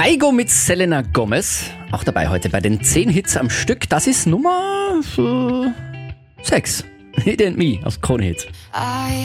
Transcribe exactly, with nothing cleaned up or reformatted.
Kaigo mit Selena Gomez. Auch dabei heute bei den zehn Hits am Stück. Das ist Nummer sechs. Hit and Me aus Krone Hits.